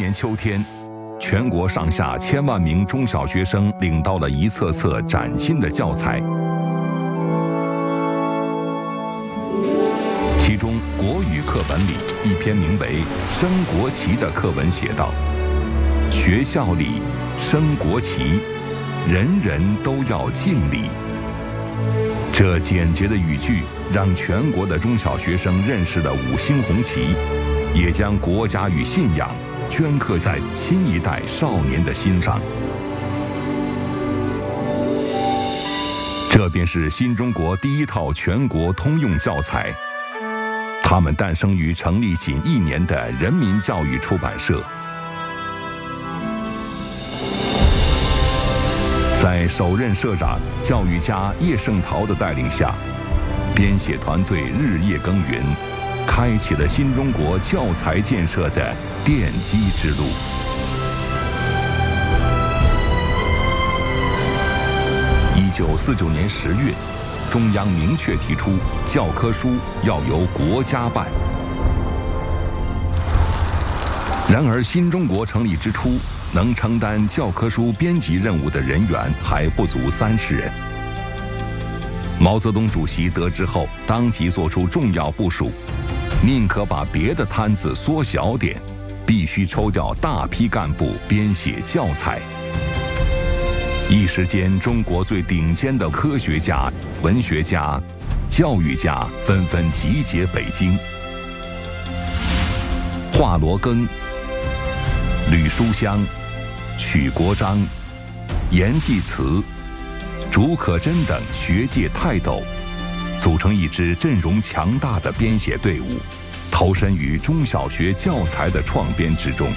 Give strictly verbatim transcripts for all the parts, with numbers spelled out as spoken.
年秋天，全国上下千万名中小学生领到了一册册崭新的教材。其中，国语课本里一篇名为《升国旗》的课文写道：“学校里升国旗，人人都要敬礼。”这简洁的语句让全国的中小学生认识了五星红旗，也将国家与信仰镌刻在新一代少年的心上。这便是新中国第一套全国通用教材。它们诞生于成立仅一年的人民教育出版社。在首任社长教育家叶圣陶的带领下，编写团队日夜耕耘，开启了新中国教材建设的奠基之路。一九四九年十月，中央明确提出教科书要由国家办。然而，新中国成立之初，能承担教科书编辑任务的人员还不足三十人。毛泽东主席得知后，当即作出重要部署，宁可把别的摊子缩小点，必须抽调大批干部编写教材。一时间，中国最顶尖的科学家、文学家、教育家纷纷集结北京。华罗庚、吕书香、曲国璋、严济慈、竺可桢等学界泰斗，组成一支阵容强大的编写队伍，投身于中小学教材的创编之中。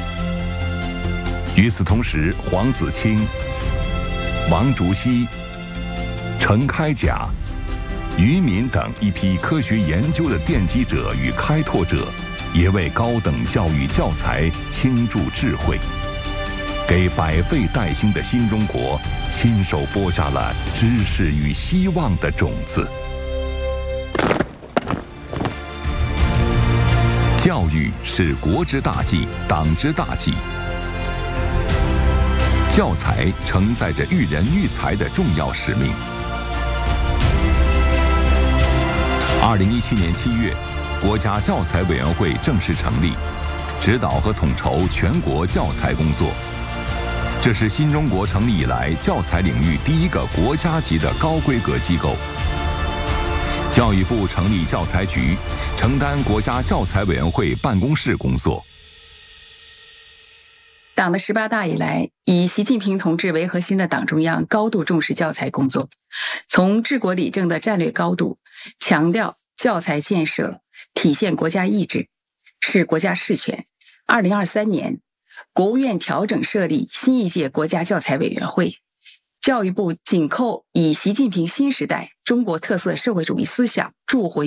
与此同时，黄子清、王竹溪、陈开甲、于敏等一批科学研究的奠基者与开拓者，也为高等教育教材倾注智慧，给百废待兴的新中国亲手播下了知识与希望的种子。教育是国之大计，党之大计。教材承载着育人育才的重要使命。二零一七年七月，国家教材委员会正式成立，指导和统筹全国教材工作。这是新中国成立以来教材领域第一个国家级的高规格机构。教育部成立教材局，承担国家教材委员会办公室工作。 党的十八大以来，以习近平同志为核心的党中央高度重视教材工作，从治国理政的战略高度，强调教材建设体现国家意志，是国家事权。二零二三年，国务院调整设立新一届国家教材委员会，教育部紧扣以习近平新时代中国特色社会主义思想铸回